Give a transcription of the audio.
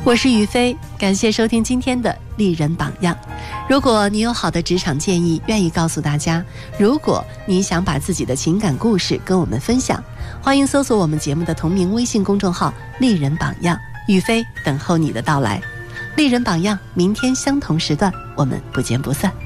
我是于飞，感谢收听今天的丽人榜样。如果你有好的职场建议，愿意告诉大家；如果你想把自己的情感故事跟我们分享，欢迎搜索我们节目的同名微信公众号“丽人榜样”，于飞等候你的到来。丽人榜样，明天相同时段，我们不见不散。